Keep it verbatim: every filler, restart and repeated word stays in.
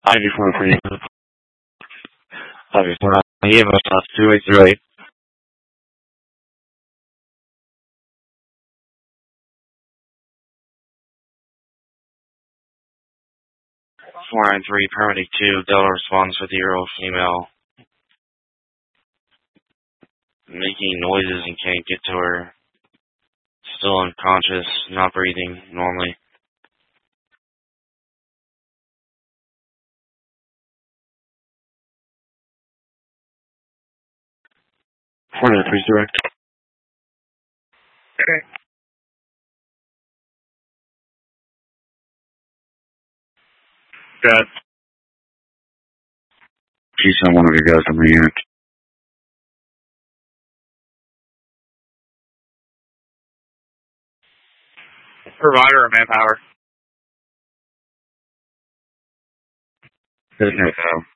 ninety-four for you. Obviously, he gave us two eight zero eight. four nine three, paramedic two, Delta responds with zero female. Making noises and can't get to her. Still unconscious, not breathing normally. four nine three direct. Okay. Good. She sent one of your guys on the unit. Provider or manpower? Good.